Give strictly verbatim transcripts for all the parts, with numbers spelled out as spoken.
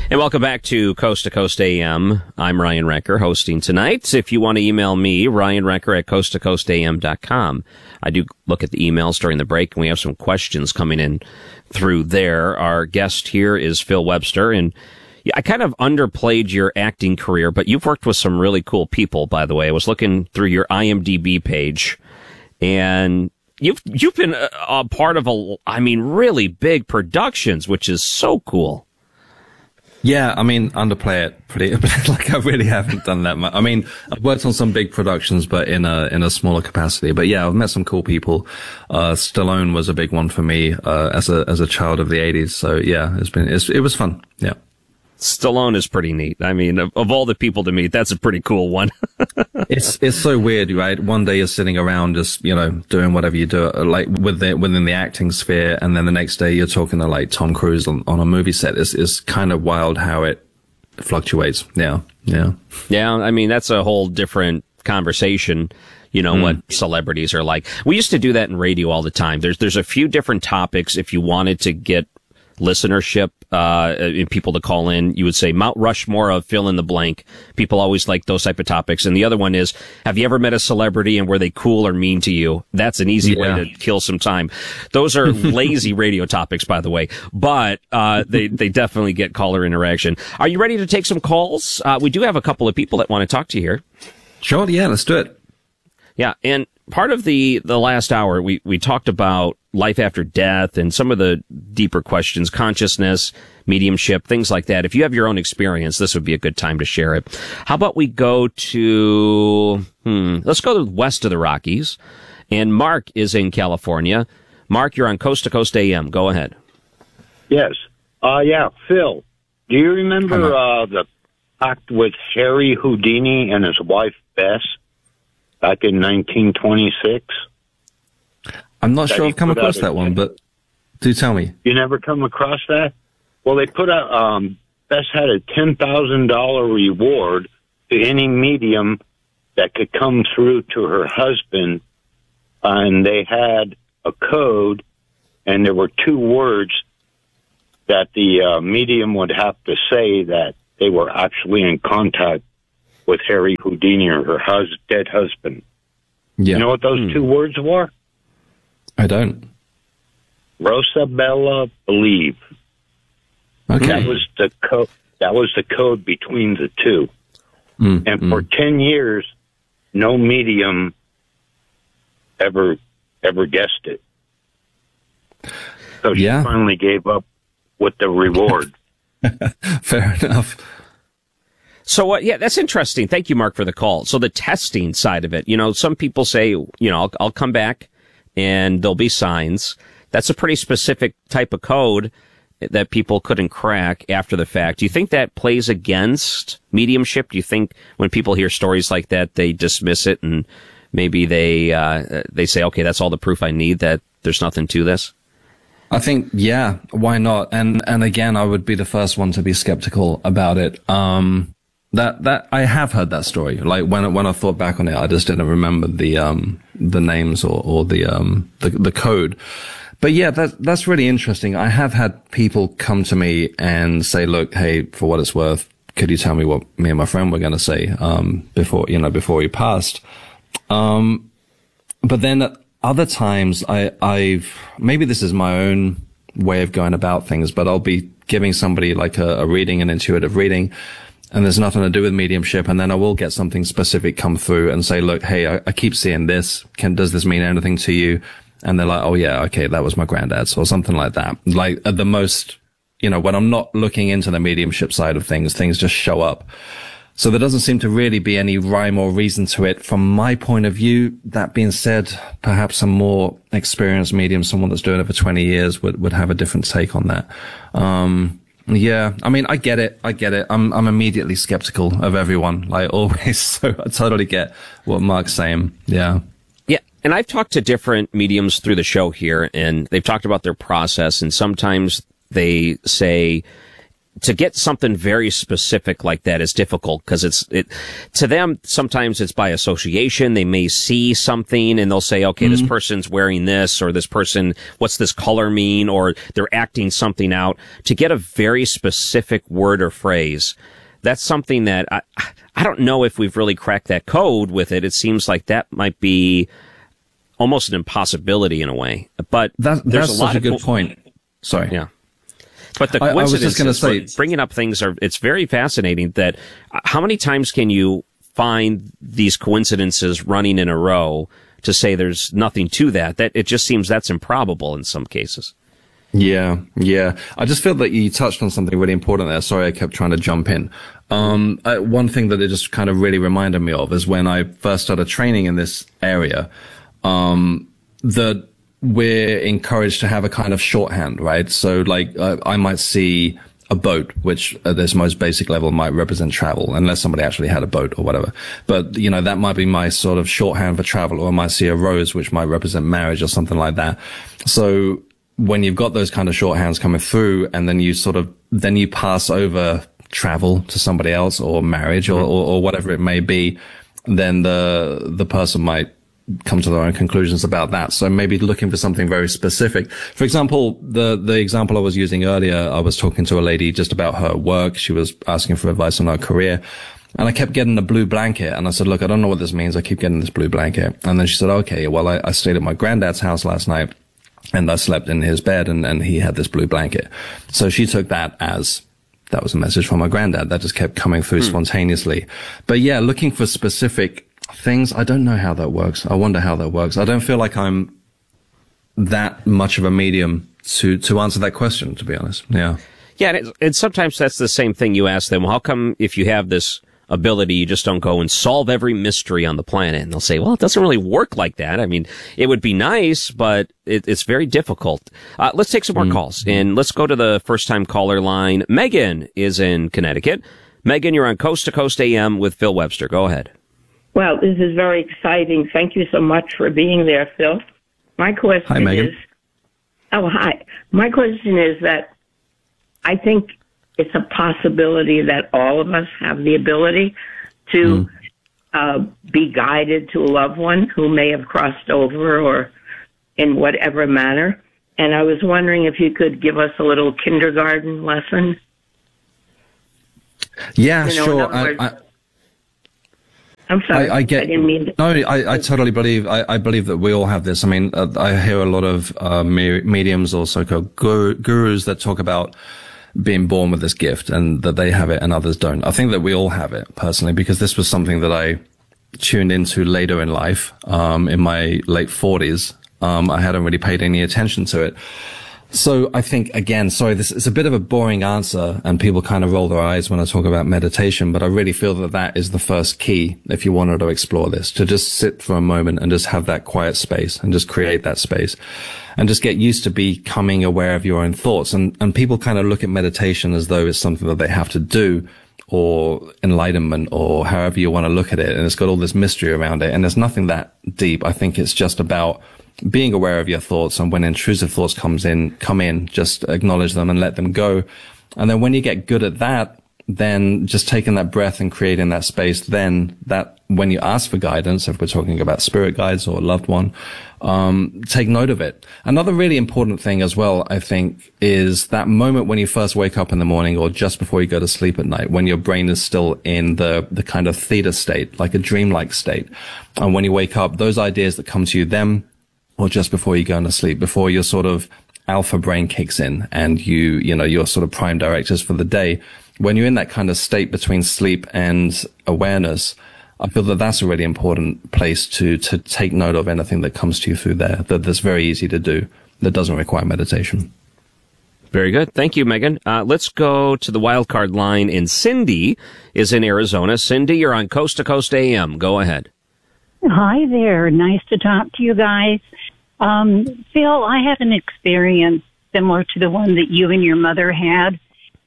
And welcome back to Coast to Coast A M. I'm Ryan Recker, hosting tonight. If you want to email me, Ryan Recker at coast to coast a m dot com. I do look at the emails during the break, and we have some questions coming in through there. Our guest here is Phil Webster, and yeah, I kind of underplayed your acting career, but you've worked with some really cool people, by the way. I was looking through your I M D B page, and you've you've been a, a part of a, I mean, really big productions, which is so cool. Yeah, I mean, underplay it pretty, like I really haven't done that much. I mean, I've worked on some big productions, but in a, in a smaller capacity. But yeah, I've met some cool people. Uh, Stallone was a big one for me, uh, as a, as a child of the eighties. So yeah, it's been, it's, it was fun. Yeah. Stallone is pretty neat. I mean, of, of all the people to meet, that's a pretty cool one. it's it's so weird, right? One day you're sitting around just, you know, doing whatever you do, like with the, within the acting sphere, and then the next day you're talking to like Tom Cruise on, on a movie set. It's, it's kind of wild how it fluctuates. Yeah, yeah. Yeah, I mean, that's a whole different conversation. You know, mm. what celebrities are like. We used to do that in radio all the time. There's there's a few different topics if you wanted to get listenership, uh, and people to call in. You would say Mount Rushmore of fill in the blank. People always like those type of topics. And the other one is, have you ever met a celebrity and were they cool or mean to you? That's an easy yeah. way to kill some time. Those are lazy radio topics, by the way, but, uh, they, they definitely get caller interaction. Are you ready to take some calls? Uh, we do have a couple of people that want to talk to you here. Sure. Yeah, let's do it. Yeah. And part of the, the last hour, we, we talked about life after death and some of the deeper questions, consciousness, mediumship, things like that. If you have your own experience, this would be a good time to share it. How about we go to, hmm, let's go to the west of the Rockies. And Mark is in California. Mark, you're on Coast to Coast A M. Go ahead. Yes. Uh, yeah, Phil, do you remember uh, the pact with Harry Houdini and his wife, Bess, back in nineteen twenty-six? I'm not sure I've come across that one, but do tell me. You never come across that? Well, they put out, um, Bess had a ten thousand dollars reward to any medium that could come through to her husband, and they had a code, and there were two words that the uh, medium would have to say that they were actually in contact with Harry Houdini or her hus- dead husband. Yeah. You know what those hmm. two words were? I don't. Rosabella Believe. Okay. That was the code. That was the code between the two. Mm, and mm. for ten years, no medium ever ever guessed it. So she yeah. finally gave up with the reward. Fair enough. So, uh, yeah, that's interesting. Thank you, Mark, for the call. So the testing side of it, you know, some people say, you know, I'll, I'll come back and there'll be signs. That's a pretty specific type of code that people couldn't crack after the fact. Do you think that plays against mediumship? Do you think when people hear stories like that, they dismiss it and maybe they, uh, they say, okay, that's all the proof I need, that there's nothing to this? I think, yeah, why not? And, and again, I would be the first one to be skeptical about it. Um, That, that, I have heard that story. Like, when, when I thought back on it, I just didn't remember the, um, the names or, or the, um, the, the code. But yeah, that, that's really interesting. I have had people come to me and say, look, hey, for what it's worth, could you tell me what me and my friend were going to say, um, before, you know, before he passed? Um, but then at other times, I, I've, maybe this is my own way of going about things, but I'll be giving somebody like a, a reading, an intuitive reading, and there's nothing to do with mediumship, and then I will get something specific come through and say, look, hey, I, I keep seeing this. Can, does this mean anything to you? And they're like, oh yeah, okay, that was my granddad's, or something like that. Like, at the most, you know, when I'm not looking into the mediumship side of things, things just show up. So there doesn't seem to really be any rhyme or reason to it from my point of view. That being said, perhaps a more experienced medium, someone that's doing it for twenty years, would, would have a different take on that. Um, Yeah, I mean, I get it. I get it. I'm, I'm immediately skeptical of everyone, like always. So I totally get what Mark's saying. Yeah. Yeah. And I've talked to different mediums through the show here, and they've talked about their process. And sometimes they say, to get something very specific like that is difficult because it's, it, to them, sometimes it's by association. They may see something and they'll say, okay, mm-hmm. this person's wearing this, or this person, what's this color mean? Or they're acting something out. To get a very specific word or phrase, that's something that I, I don't know if we've really cracked that code with it. It seems like that might be almost an impossibility in a way, but that, there's that's a lot such a good of, point. Sorry. Yeah. But the I, I was coincidence just going to say, bringing up things are, it's very fascinating that uh, how many times can you find these coincidences running in a row to say there's nothing to that? That it just seems that's improbable in some cases. Yeah, yeah. I just feel that you touched on something really important there. Sorry, I kept trying to jump in. Um, I, one thing that it just kind of really reminded me of is when I first started training in this area, um, that we're encouraged to have a kind of shorthand, right? So like, uh, I might see a boat, which at this most basic level might represent travel, unless somebody actually had a boat or whatever. But, you know, that might be my sort of shorthand for travel, or I might see a rose, which might represent marriage or something like that. So when you've got those kind of shorthands coming through, and then you sort of, then you pass over travel to somebody else, or marriage, or, or, or whatever it may be, then the, the person might come to their own conclusions about that. So maybe looking for something very specific. For example, the, the example I was using earlier, I was talking to a lady just about her work. She was asking for advice on her career. And I kept getting a blue blanket. And I said, look, I don't know what this means. I keep getting this blue blanket. And then she said, okay, well, I, I stayed at my granddad's house last night and I slept in his bed, and, and he had this blue blanket. So she took that as, that was a message from my granddad. That just kept coming through hmm. spontaneously. But yeah, looking for specific things, I don't know how that works. I wonder how that works. I don't feel like I'm that much of a medium to, to answer that question, to be honest. Yeah. Yeah. And, it, and sometimes that's the same thing. You ask them, well, how come if you have this ability, you just don't go and solve every mystery on the planet? And they'll say, well, it doesn't really work like that. I mean, it would be nice, but it, it's very difficult. Uh, let's take some more mm-hmm. calls, and let's go to the first time caller line. Megan is in Connecticut. Megan, you're on Coast to Coast A M with Phil Webster. Go ahead. Well, this is very exciting. Thank you so much for being there, Phil. My question hi, Megan. is, oh, hi. My question is that I think it's a possibility that all of us have the ability to mm. uh, be guided to a loved one who may have crossed over or in whatever manner. And I was wondering if you could give us a little kindergarten lesson. Yeah, you know, sure. I, I, I'm sorry. I, I get. I didn't mean to. No, I, I totally believe. I, I believe that we all have this. I mean, uh, I hear a lot of uh, mediums, or so-called guru, gurus, that talk about being born with this gift and that they have it and others don't. I think that we all have it personally, because this was something that I tuned into later in life. Um, in my late forties, um, I hadn't really paid any attention to it. So I think, again, sorry, this is a bit of a boring answer, and people kind of roll their eyes when I talk about meditation, but I really feel that that is the first key if you wanted to explore this, to just sit for a moment and just have that quiet space and just create that space and just get used to becoming aware of your own thoughts. And, and people kind of look at meditation as though it's something that they have to do, or enlightenment, or however you want to look at it. And it's got all this mystery around it. And there's nothing that deep. I think it's just about being aware of your thoughts, and when intrusive thoughts comes in, come in, just acknowledge them and let them go. And then when you get good at that, then just taking that breath and creating that space, then that when you ask for guidance, if we're talking about spirit guides or a loved one, um, take note of it. Another really important thing as well, I think, is that moment when you first wake up in the morning, or just before you go to sleep at night, when your brain is still in the, the kind of theta state, like a dreamlike state. And when you wake up, those ideas that come to you then, or just before you go to sleep, before your sort of alpha brain kicks in and you, you know, your sort of prime directives for the day, when you're in that kind of state between sleep and awareness, I feel that that's a really important place to, to take note of anything that comes to you through there, that that's very easy to do, that doesn't require meditation. Very good. Thank you, Megan. Uh, let's go to the wild card line, and Cindy is in Arizona. Cindy, you're on Coast to Coast A M. Go ahead. Hi there. Nice to talk to you guys. Um, Phil, I had an experience similar to the one that you and your mother had.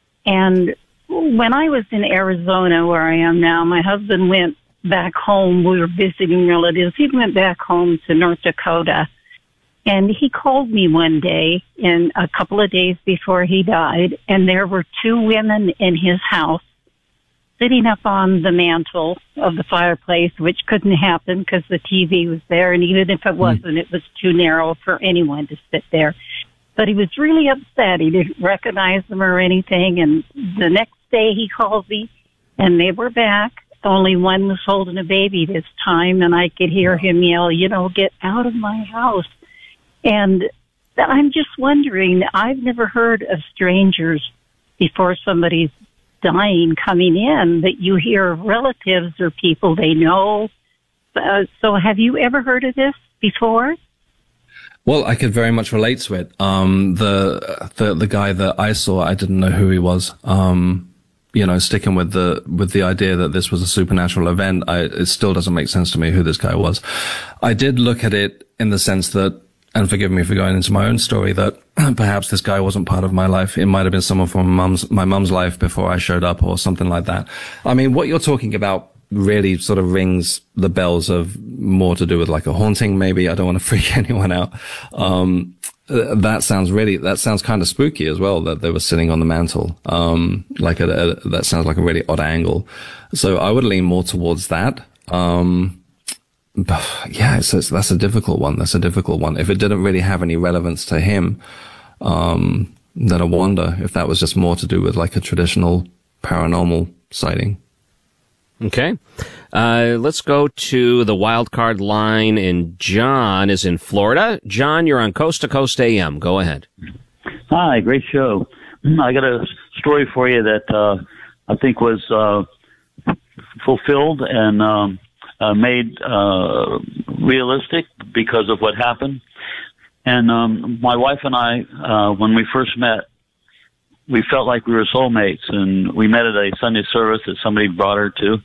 And when I was in Arizona, where I am now, my husband went back home. We were visiting relatives. He went back home to North Dakota. And he called me one day, in a couple of days before he died, and there were two women in his house sitting up on the mantle of the fireplace, which couldn't happen because the T V was there, and even if it wasn't, it was too narrow for anyone to sit there. But he was really upset. He didn't recognize them or anything, and the next day he called me, and they were back. Only one was holding a baby this time, and I could hear him yell, you know, get out of my house. And I'm just wondering, I've never heard of strangers before somebody's dying coming in, that you hear relatives or people they know. Uh, so have you ever heard of this before? Well, I could very much relate to it. Um, the, the, the guy that I saw, I didn't know who he was. Um, you know, sticking with the, with the idea that this was a supernatural event, I, it still doesn't make sense to me who this guy was. I did look at it in the sense that, and forgive me for going into my own story, that perhaps this guy wasn't part of my life. It might have been someone from my mum's, my mum's life before I showed up or something like that. I mean, what you're talking about really sort of rings the bells of more to do with like a haunting, maybe. I don't want to freak anyone out. Um, that sounds really, that sounds kind of spooky as well, that they were sitting on the mantle. Um, like a, a, that sounds like a really odd angle. So I would lean more towards that. Um, But yeah, it's, it's, that's a difficult one. That's a difficult one. If it didn't really have any relevance to him, um, then I wonder if that was just more to do with like a traditional paranormal sighting. Okay. Uh, let's go to the wild card line, and John is in Florida. John, you're on Coast to Coast A M. Go ahead. Hi, great show. I got a story for you that, uh, I think was, uh, fulfilled and, um, Uh, made uh, realistic because of what happened. And um, my wife and I, uh, when we first met, we felt like we were soulmates, and we met at a Sunday service that somebody brought her to.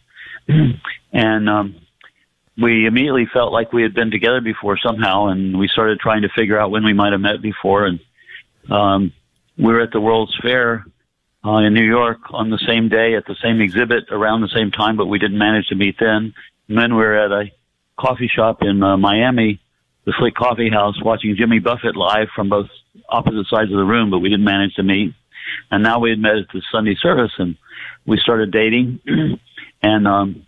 And um, we immediately felt like we had been together before somehow, and we started trying to figure out when we might have met before. And um, we were at the World's Fair uh, in New York on the same day at the same exhibit around the same time, but we didn't manage to meet then. And then we were at a coffee shop in uh, Miami, the Slick Coffee House, watching Jimmy Buffett live from both opposite sides of the room, but we didn't manage to meet. And now we had met at the Sunday service, and we started dating, and um,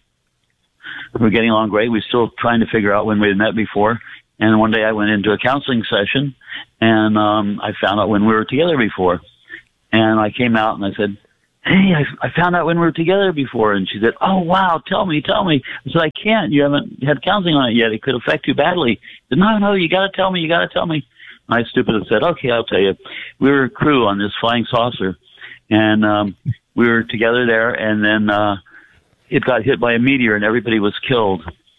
we were getting along great. We were still trying to figure out when we had met before. And one day I went into a counseling session, and um, I found out when we were together before. And I came out and I said, hey, I, I found out when we were together before. And she said, oh, wow, tell me, tell me. I said, I can't. You haven't had counseling on it yet. It could affect you badly. I said, no, no, you got to tell me. You got to tell me. I stupid said, okay, I'll tell you. We were a crew on this flying saucer, and um, we were together there, and then uh, it got hit by a meteor, and everybody was killed.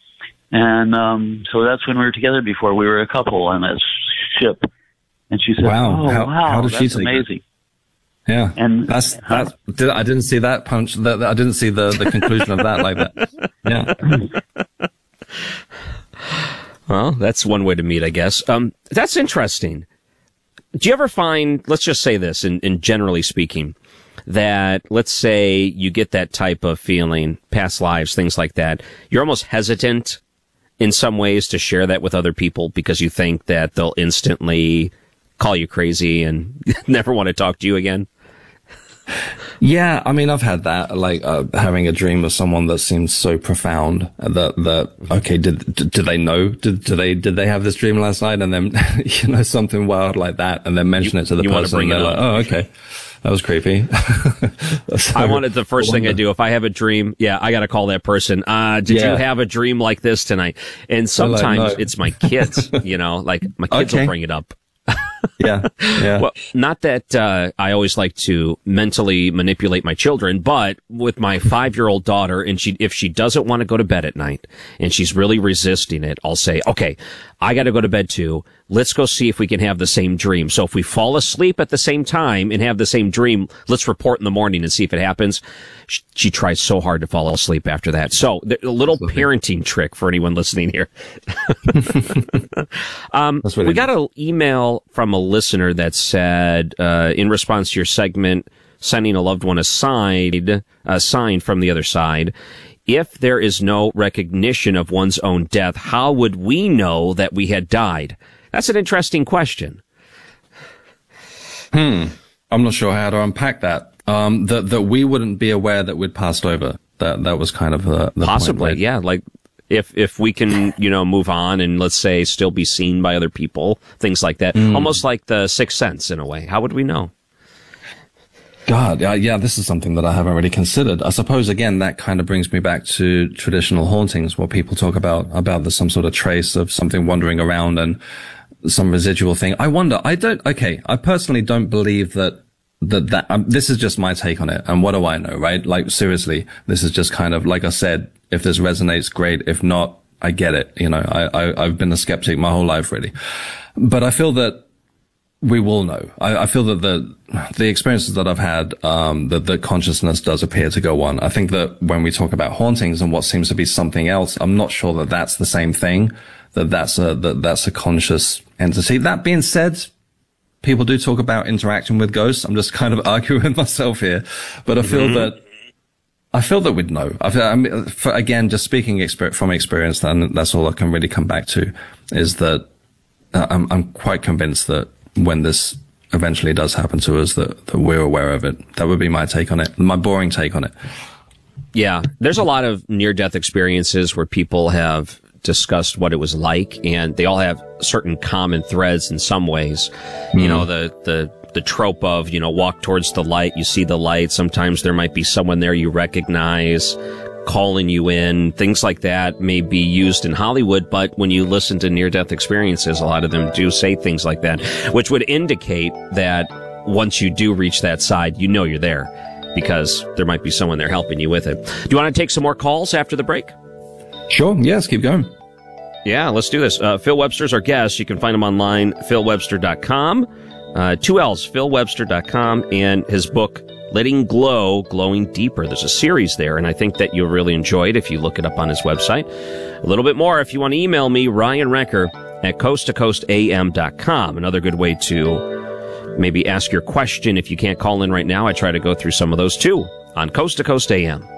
And um, so that's when we were together before. We were a couple on that ship. And she said, wow. oh, how, wow, how did that's she take amazing. It? Yeah, and that's that. Did, I didn't see that punch. That, I didn't see the, the conclusion of that like that. Yeah. Well, that's one way to meet, I guess. Um, that's interesting. Do you ever find, let's just say this, in, in generally speaking, that let's say you get that type of feeling, past lives, things like that, you're almost hesitant in some ways to share that with other people because you think that they'll instantly call you crazy and never want to talk to you again? Yeah, I mean, I've had that, like uh, having a dream of someone that seems so profound that that okay, did did they know? Did, did they did they have this dream last night? And then you know something wild like that, and then mention you, it to the person, and they're like, oh, okay, that was creepy. So, I wanted the first thing I do if I have a dream. Yeah, I got to call that person. Uh, did yeah. you have a dream like this tonight? And sometimes like, no. it's my kids. You know, like my kids okay. will bring it up. yeah, yeah. Well, not that uh, I always like to mentally manipulate my children, but with my five-year-old daughter, and she, if she doesn't want to go to bed at night, and she's really resisting it, I'll say, okay, I got to go to bed too. Let's go see if we can have the same dream. So if we fall asleep at the same time and have the same dream, let's report in the morning and see if it happens. She, she tries so hard to fall asleep after that. So a little parenting trick for anyone listening here. um, really we got an email from a listener that said, uh, in response to your segment, sending a loved one a sign, a sign from the other side, if there is no recognition of one's own death, how would we know that we had died? That's an interesting question. Hmm. I'm not sure how to unpack that. Um, that, that we wouldn't be aware that we'd passed over. That, that was kind of the, the Possibly, point, right? yeah. Like, if, if we can, you know, move on and let's say still be seen by other people, things like that. Mm. Almost like the Sixth Sense in a way. How would we know? God, yeah, yeah, this is something that I haven't really considered. I suppose, again, that kind of brings me back to traditional hauntings, where people talk about, about there's some sort of trace of something wandering around and some residual thing. I wonder, I don't, okay, I personally don't believe that, that, that, um, this is just my take on it. And what do I know, right? Like, seriously, this is just kind of, like I said, if this resonates, great. If not, I get it. You know, I, I, I've been a skeptic my whole life, really. But I feel that we will know. I, I feel that the the experiences that I've had, um, that the consciousness does appear to go on. I think that when we talk about hauntings and what seems to be something else, I'm not sure that that's the same thing. That that's a that that's a conscious entity. That being said, people do talk about interaction with ghosts. I'm just kind of arguing with myself here, but I feel mm-hmm. that I feel that we'd know. I, feel, I mean, for, again, just speaking exper- from experience, and that's all I can really come back to, is that uh, I'm I'm quite convinced that when this eventually does happen to us, that, that we're aware of it. That would be my take on it, my boring take on it. Yeah, there's a lot of near-death experiences where people have discussed what it was like, and they all have certain common threads in some ways. Mm. You know, the, the, the trope of, you know, walk towards the light, you see the light. Sometimes there might be someone there you recognize calling you in. Things like that may be used in Hollywood, but when you listen to near-death experiences, a lot of them do say things like that, which would indicate that once you do reach that side, you know you're there, because there might be someone there helping you with it. Do you want to take some more calls after the break? Sure. Yes, keep going. Yeah, let's do this. Uh, Phil Webster's our guest. You can find him online, phil webster dot com. Uh, two L's, phil webster dot com, and his book, Letting Glow, Glowing Deeper. There's a series there, and I think that you'll really enjoy it if you look it up on his website. A little bit more, if you want to email me, Ryan Wrecker at coast to coast a m dot com. Another good way to maybe ask your question if you can't call in right now. I try to go through some of those too on Coast to Coast A M.